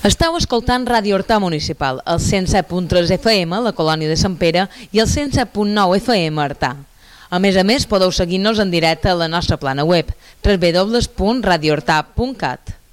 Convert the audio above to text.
Estau escoltant Ràdio Horta Municipal, el 107.3 FM, la colònia de Sant Pere, i el 107.9 FM, Artà. A més, podeu seguir-nos en directe a la nostra plana web, www.radiohorta.cat.